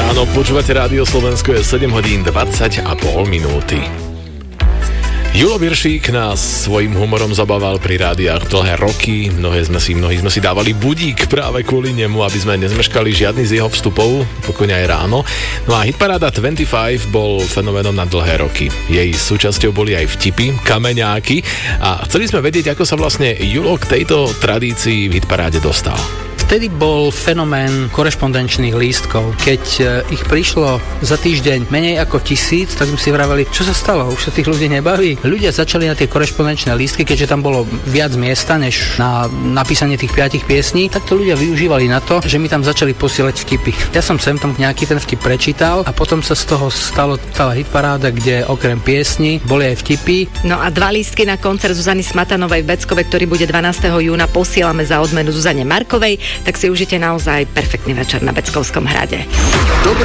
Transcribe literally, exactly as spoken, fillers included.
ráno, počúvate Rádio Slovensko, je sedem hodín dvadsať a pol minúty. Julo Viršík nás svojím humorom zabával pri rádiách dlhé roky. Mnohé sme si, mnohí sme si dávali budík práve kvôli nemu, aby sme nezmeškali žiadny z jeho vstupov, pokojne aj ráno. No a hitparáda dvadsaťpäť bol fenoménom na dlhé roky. Jej súčasťou boli aj vtipy, kameňáky a chceli sme vedieť, ako sa vlastne Julo k tejto tradícii v hitparáde dostal. Vtedy bol fenomén korešpondenčných lístkov. Keď ich prišlo za týždeň menej ako tisíc, tak sme si vraveli, čo sa stalo, už sa tých ľudí nebaví. Ľudia začali na tie korešpondenčné lístky, keďže tam bolo viac miesta než na napísanie tých piatich piesní, tak to ľudia využívali na to, že mi tam začali posielať vtipy. Ja som sem tam nejaký ten vtip prečítal a potom sa z toho stalo tá hitparáda, kde okrem piesní boli aj vtipy. No a dva lístky na koncert Zuzany Smatanovej v Beckovej, ktorý bude dvanásteho júna, posielame za odmenu Zuzane Markovej. Tak si užite naozaj perfektný večer na Beckovskom hrade.